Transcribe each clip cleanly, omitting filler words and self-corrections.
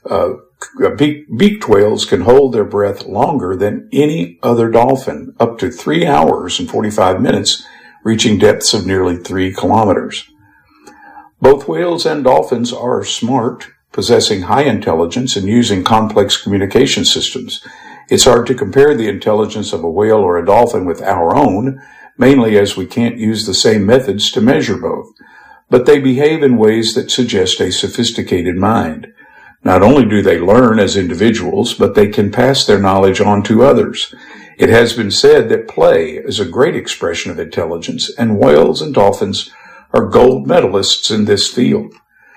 Beaked whales can hold their breath longer than any other dolphin, up to 3 hours and 45 minutes, reaching depths of nearly 3 kilometers. Both whales and dolphins are smart, possessing high intelligence and using complex communication systems. It's hard to compare the intelligence of a whale or a dolphin with our own, mainly as we can't use the same methods to measure both. But they behave in ways that suggest a sophisticated mind. Not only do they learn as individuals, but they can pass their knowledge on to others. It has been said that play is a great expression of intelligence, and whales and dolphins are gold medalists in this field.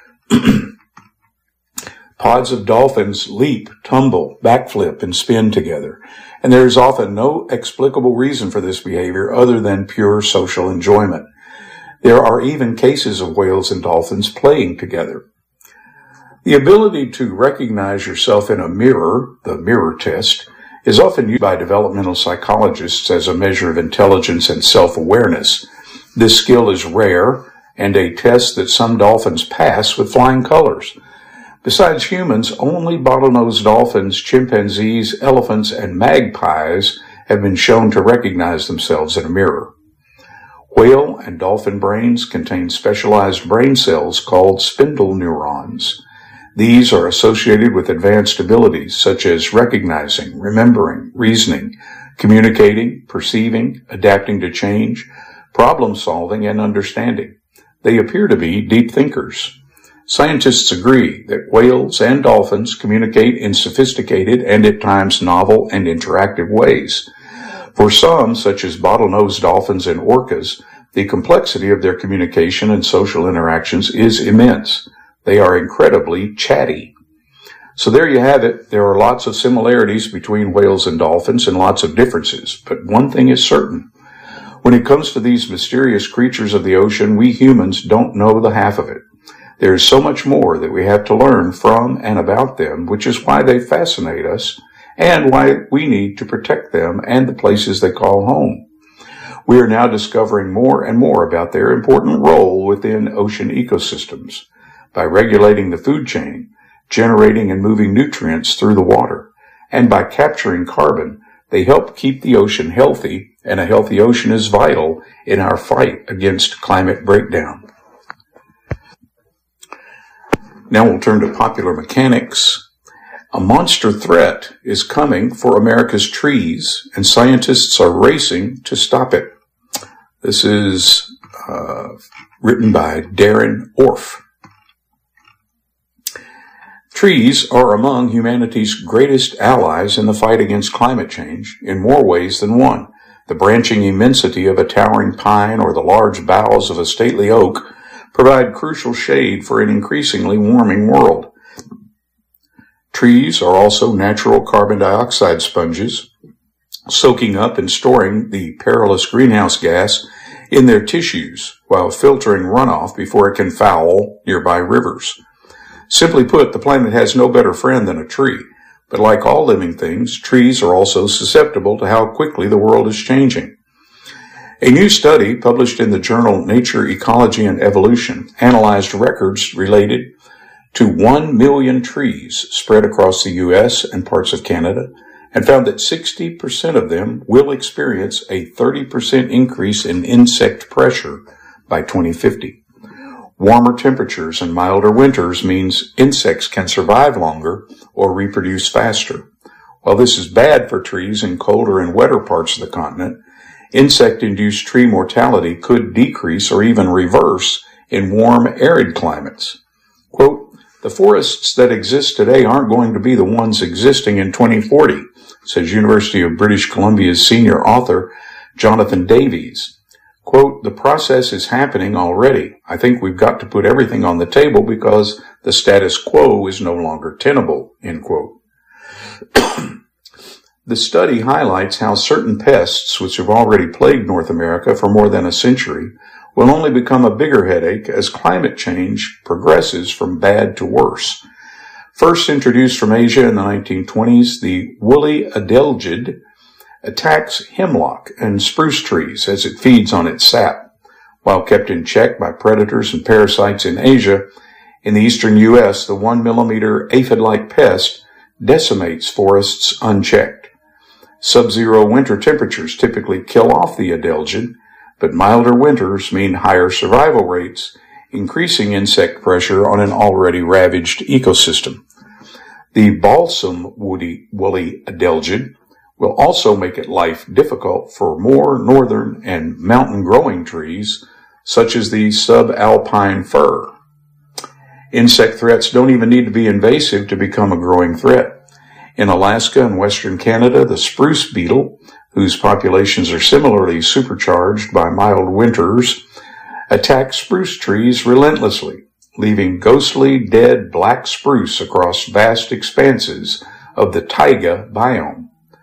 Pods of dolphins leap, tumble, backflip, and spin together, and there is often no explicable reason for this behavior other than pure social enjoyment. There are even cases of whales and dolphins playing together. The ability to recognize yourself in a mirror, the mirror test, is often used by developmental psychologists as a measure of intelligence and self-awareness. This skill is rare and a test that some dolphins pass with flying colors. Besides humans, only bottlenose dolphins, chimpanzees, elephants, and magpies have been shown to recognize themselves in a mirror. Whale and dolphin brains contain specialized brain cells called spindle neurons. These are associated with advanced abilities such as recognizing, remembering, reasoning, communicating, perceiving, adapting to change, problem solving, and understanding. They appear to be deep thinkers. Scientists agree that whales and dolphins communicate in sophisticated and at times novel and interactive ways. For some, such as bottlenose dolphins and orcas, the complexity of their communication and social interactions is immense. They are incredibly chatty. So there you have it. There are lots of similarities between whales and dolphins and lots of differences. But one thing is certain. When it comes to these mysterious creatures of the ocean, we humans don't know the half of it. There is so much more that we have to learn from and about them, which is why they fascinate us and why we need to protect them and the places they call home. We are now discovering more and more about their important role within ocean ecosystems. By regulating the food chain, generating and moving nutrients through the water, and by capturing carbon, they help keep the ocean healthy, and a healthy ocean is vital in our fight against climate breakdown. Now we'll turn to popular mechanics. A monster threat is coming for America's trees, and scientists are racing to stop it. This is written by Darren Orff. Trees are among humanity's greatest allies in the fight against climate change in more ways than one. The branching immensity of a towering pine or the large boughs of a stately oak provide crucial shade for an increasingly warming world. Trees are also natural carbon dioxide sponges, soaking up and storing the perilous greenhouse gas in their tissues while filtering runoff before it can foul nearby rivers. Simply put, the planet has no better friend than a tree, but like all living things, trees are also susceptible to how quickly the world is changing. A new study published in the journal Nature, Ecology, and Evolution analyzed records related to 1 million trees spread across the U.S. and parts of Canada and found that 60% of them will experience a 30% increase in insect pressure by 2050. Warmer temperatures and milder winters means insects can survive longer or reproduce faster. While this is bad for trees in colder and wetter parts of the continent, insect-induced tree mortality could decrease or even reverse in warm, arid climates. Quote, "The forests that exist today aren't going to be the ones existing in 2040, says University of British Columbia's senior author, Jonathan Davies. Quote, "The process is happening already. I think we've got to put everything on the table because the status quo is no longer tenable," end quote. The study highlights how certain pests, which have already plagued North America for more than a century, will only become a bigger headache as climate change progresses from bad to worse. First introduced from Asia in the 1920s, the woolly adelgid attacks hemlock and spruce trees as it feeds on its sap. While kept in check by predators and parasites in Asia, In the eastern U.S., the 1 millimeter aphid-like pest decimates forests unchecked. Sub-zero winter temperatures typically kill off the adelgid, but milder winters mean higher survival rates, increasing insect pressure on an already ravaged ecosystem. The balsam woolly adelgid will also make it life difficult for more northern and mountain growing trees, such as the subalpine fir. Insect threats don't even need to be invasive to become a growing threat. In Alaska and western Canada, the spruce beetle, whose populations are similarly supercharged by mild winters, attacks spruce trees relentlessly, leaving ghostly dead black spruce across vast expanses of the taiga biome.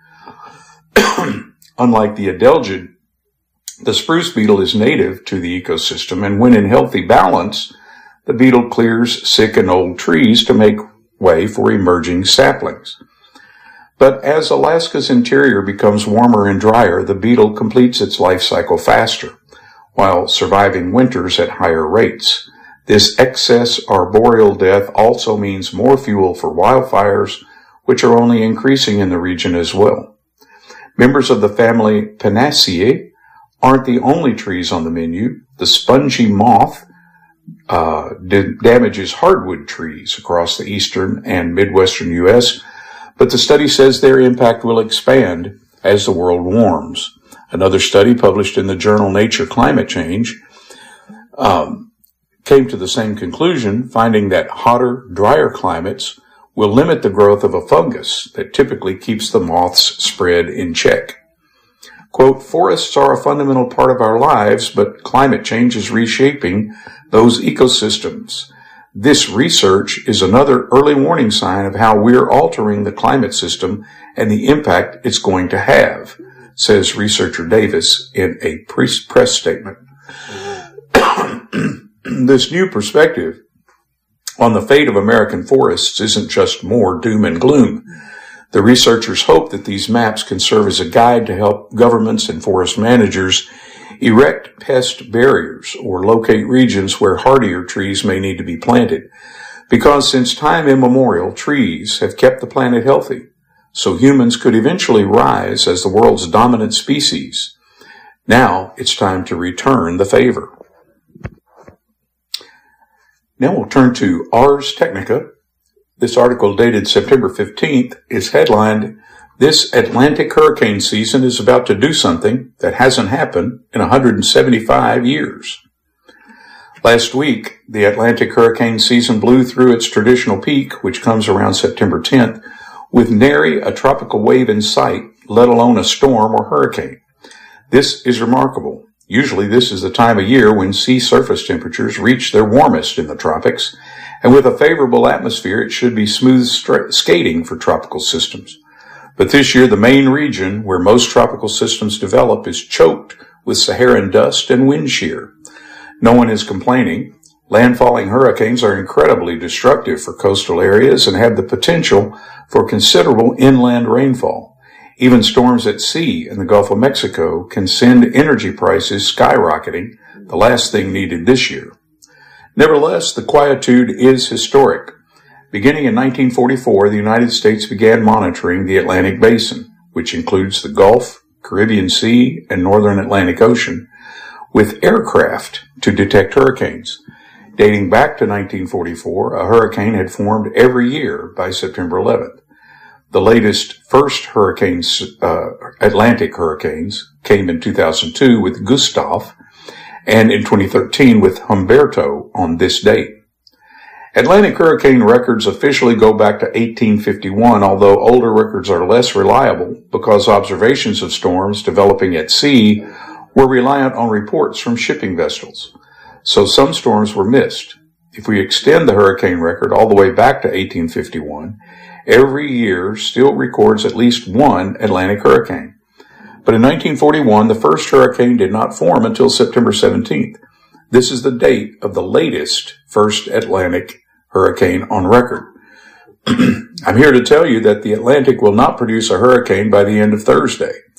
Unlike the adelgid, the spruce beetle is native to the ecosystem, and when in healthy balance, the beetle clears sick and old trees to make way for emerging saplings. But as Alaska's interior becomes warmer and drier, the beetle completes its life cycle faster, while surviving winters at higher rates. This excess arboreal death also means more fuel for wildfires, which are only increasing in the region as well. Members of the family Pinaceae aren't the only trees on the menu. The spongy moth damages hardwood trees across the eastern and midwestern U.S., but the study says their impact will expand as the world warms. Another study published in the journal Nature Climate Change came to the same conclusion, finding that hotter, drier climates will limit the growth of a fungus that typically keeps the moth's spread in check. Quote, forests are a fundamental part of our lives, but climate change is reshaping those ecosystems. This research is another early warning sign of how we're altering the climate system and the impact it's going to have, says researcher Davis in a press statement. This new perspective on the fate of American forests isn't just more doom and gloom. The researchers hope that these maps can serve as a guide to help governments and forest managers erect pest barriers or locate regions where hardier trees may need to be planted. Because since time immemorial, trees have kept the planet healthy, so humans could eventually rise as the world's dominant species. Now it's time to return the favor. Now we'll turn to Ars Technica. This article, dated September 15th, is headlined, "This Atlantic hurricane season is about to do something that hasn't happened in 175 years." Last week, the Atlantic hurricane season blew through its traditional peak, which comes around September 10th, with nary a tropical wave in sight, let alone a storm or hurricane. This is remarkable. Usually this is the time of year when sea surface temperatures reach their warmest in the tropics, and with a favorable atmosphere, it should be smooth skating for tropical systems. But this year, the main region where most tropical systems develop is choked with Saharan dust and wind shear. No one is complaining. Landfalling hurricanes are incredibly destructive for coastal areas and have the potential for considerable inland rainfall. Even storms at sea in the Gulf of Mexico can send energy prices skyrocketing, the last thing needed this year. Nevertheless, the quietude is historic. Beginning in 1944, the United States began monitoring the Atlantic Basin, which includes the Gulf, Caribbean Sea, and Northern Atlantic Ocean, with aircraft to detect hurricanes. Dating back to 1944, a hurricane had formed every year by September 11th. The latest first Atlantic hurricanes came in 2002 with Gustav, and in 2013 with Humberto on this date. Atlantic hurricane records officially go back to 1851, although older records are less reliable because observations of storms developing at sea were reliant on reports from shipping vessels. So some storms were missed. If we extend the hurricane record all the way back to 1851, every year still records at least one Atlantic hurricane. But in 1941, the first hurricane did not form until September 17th. This is the date of the latest first Atlantic hurricane on record. I'm here to tell you that the Atlantic will not produce a hurricane by the end of Thursday.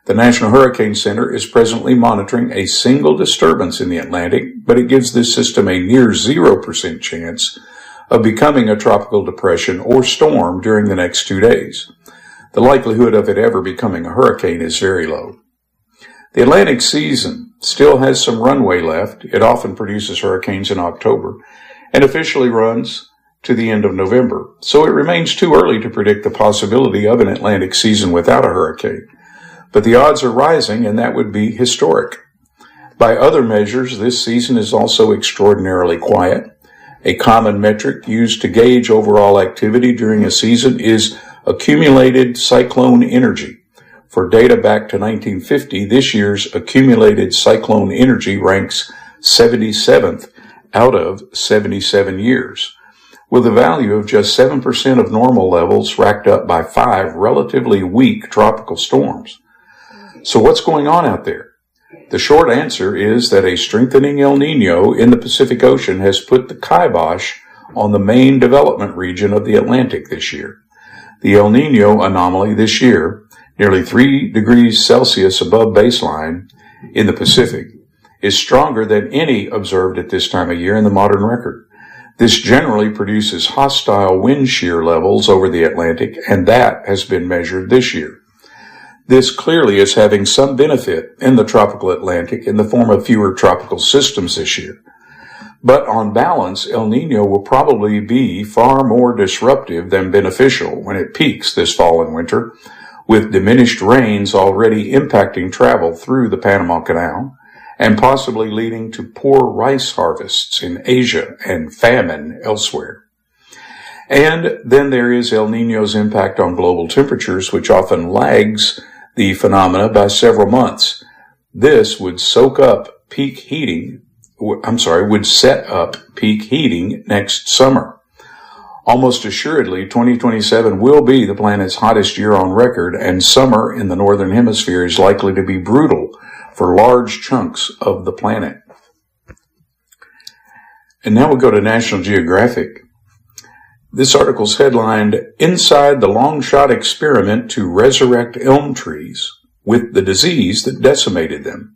The National Hurricane Center is presently monitoring a single disturbance in the Atlantic, but it gives this system a near 0% chance of becoming a tropical depression or storm during the next 2 days. The likelihood of it ever becoming a hurricane is very low. The Atlantic season still has some runway left. It often produces hurricanes in October and officially runs to the end of November, so it remains too early to predict the possibility of an Atlantic season without a hurricane. But the odds are rising, and that would be historic. By other measures, this season is also extraordinarily quiet. A common metric used to gauge overall activity during a season is accumulated cyclone energy. For data back to 1950, this year's accumulated cyclone energy ranks 77th out of 77 years, with a value of just 7% of normal levels racked up by 5 relatively weak tropical storms. So what's going on out there? The short answer is that a strengthening El Nino in the Pacific Ocean has put the kibosh on the main development region of the Atlantic this year. The El Nino anomaly this year, nearly 3 degrees Celsius above baseline in the Pacific, is stronger than any observed at this time of year in the modern record. This generally produces hostile wind shear levels over the Atlantic, and that has been measured this year. This clearly is having some benefit in the tropical Atlantic in the form of fewer tropical systems this year. But on balance, El Nino will probably be far more disruptive than beneficial when it peaks this fall and winter, with diminished rains already impacting travel through the Panama Canal and possibly leading to poor rice harvests in Asia and famine elsewhere. And then there is El Nino's impact on global temperatures, which often lags the phenomena by several months. This would set up peak heating next summer. Almost assuredly, 2027 will be the planet's hottest year on record, and summer in the northern hemisphere is likely to be brutal for large chunks of the planet. And now we'll go to National Geographic. This article's headlined, "Inside the Long-Shot Experiment to Resurrect Elm Trees with the Disease That Decimated Them."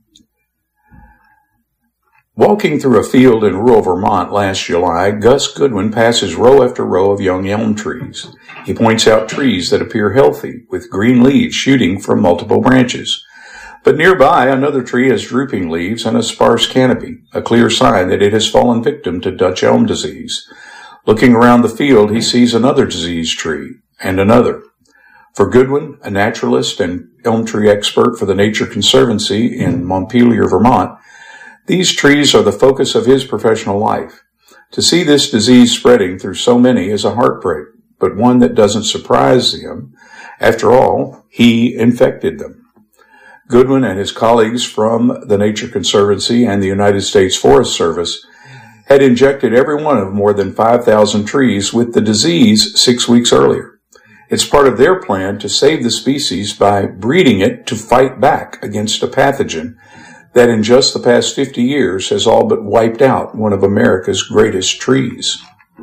Walking through a field in rural Vermont last July, Gus Goodwin passes row after row of young elm trees. He points out trees that appear healthy, with green leaves shooting from multiple branches. But nearby, another tree has drooping leaves and a sparse canopy, a clear sign that it has fallen victim to Dutch elm disease. Looking around the field, he sees another diseased tree, and another. For Goodwin, a naturalist and elm tree expert for the Nature Conservancy in Montpelier, Vermont, these trees are the focus of his professional life. To see this disease spreading through so many is a heartbreak, but one that doesn't surprise him. After all, he infected them. Goodwin and his colleagues from the Nature Conservancy and the United States Forest Service had injected every one of more than 5,000 trees with the disease 6 weeks earlier. It's part of their plan to save the species by breeding it to fight back against a pathogen that in just the past 50 years has all but wiped out one of America's greatest trees.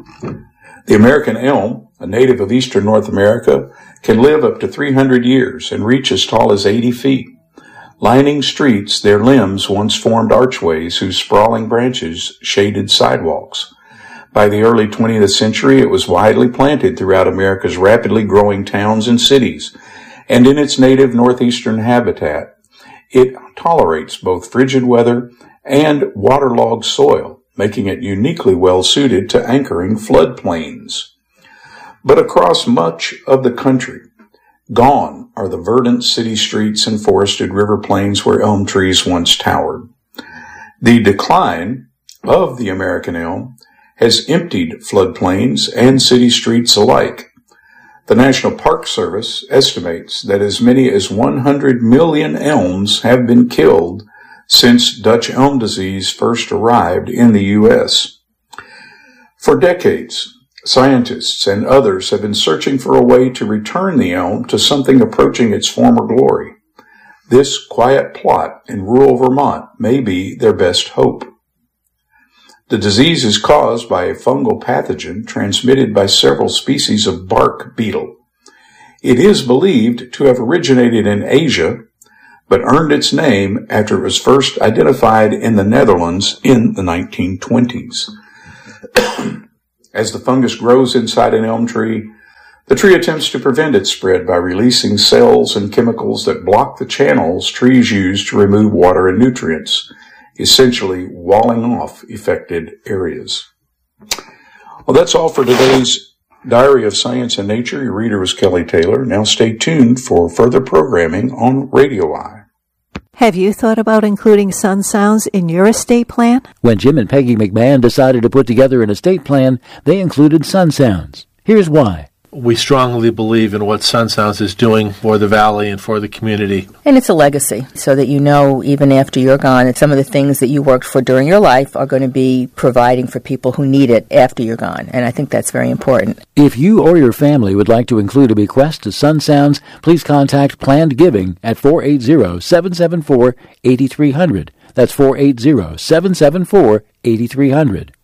The American elm, a native of eastern North America, can live up to 300 years and reach as tall as 80 feet. Lining streets, their limbs once formed archways whose sprawling branches shaded sidewalks. By the early 20th century, it was widely planted throughout America's rapidly growing towns and cities, and in its native northeastern habitat, it tolerates both frigid weather and waterlogged soil, making it uniquely well suited to anchoring floodplains. But across much of the country, gone are the verdant city streets and forested river plains where elm trees once towered. The decline of the American elm has emptied floodplains and city streets alike. The National Park Service estimates that as many as 100 million elms have been killed since Dutch elm disease first arrived in the U.S. For decades, scientists and others have been searching for a way to return the elm to something approaching its former glory. This quiet plot in rural Vermont may be their best hope. The disease is caused by a fungal pathogen transmitted by several species of bark beetle. It is believed to have originated in Asia, but earned its name after it was first identified in the Netherlands in the 1920s. As the fungus grows inside an elm tree, the tree attempts to prevent its spread by releasing cells and chemicals that block the channels trees use to remove water and nutrients, essentially walling off affected areas. Well, that's all for today's Diary of Science and Nature. Your reader was Kelly Taylor. Now stay tuned for further programming on Radio Eye. Have you thought about including sun sounds in your estate plan? When Jim and Peggy McMahon decided to put together an estate plan, they included sun sounds. Here's why. We strongly believe in what Sun Sounds is doing for the Valley and for the community. And it's a legacy, so that you know even after you're gone that some of the things that you worked for during your life are going to be providing for people who need it after you're gone. And I think that's very important. If you or your family would like to include a bequest to Sun Sounds, please contact Planned Giving at 480-774-8300. That's 480-774-8300.